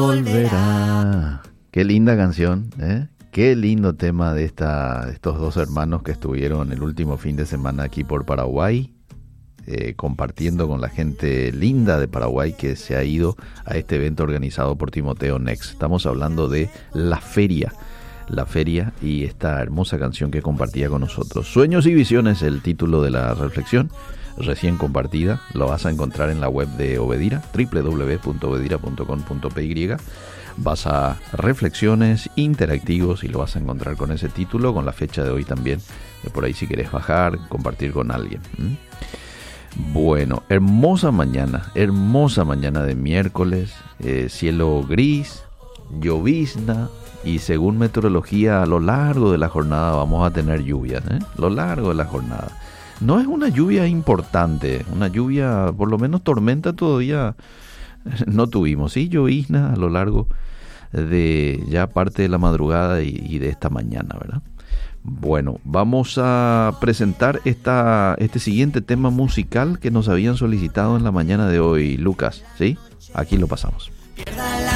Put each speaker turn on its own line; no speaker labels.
volverá. Qué linda canción, ¿eh? Qué lindo tema de estos dos hermanos que estuvieron el último fin de semana aquí por Paraguay, compartiendo con la gente linda de Paraguay que se ha ido a este evento organizado por Timoteo Next. Estamos hablando de La Feria y esta hermosa canción que compartía con nosotros. Sueños y visiones, el título de la reflexión recién compartida. Lo vas a encontrar en la web de Obedira, www.obedira.com.py. Vas a reflexiones interactivos y lo vas a encontrar con ese título, con la fecha de hoy también, por ahí si querés bajar, compartir con alguien. Bueno, hermosa mañana de miércoles, cielo gris, llovizna, y según meteorología a lo largo de la jornada vamos a tener lluvias, a lo largo de la jornada. No es una lluvia importante, una lluvia, por lo menos tormenta todavía no tuvimos, sí, llovizna a lo largo de ya parte de la madrugada y de esta mañana, ¿verdad? Bueno, vamos a presentar este siguiente tema musical que nos habían solicitado en la mañana de hoy, Lucas, ¿sí? Aquí lo pasamos.